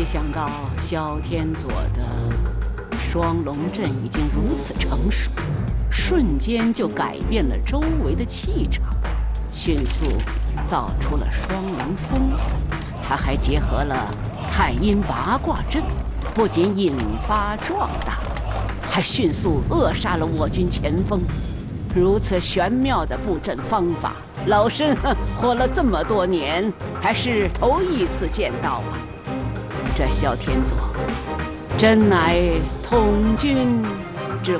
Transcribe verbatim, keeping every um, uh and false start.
想到萧天佐的双龙阵已经如此成熟，瞬间就改变了周围的气场，迅速造出了双龙风。他还结合了太阴八卦阵，不仅引发壮大，还迅速扼杀了我军前锋。如此玄妙的布阵方法，老身活了这么多年，还是头一次见到啊！这萧天佐，真乃统军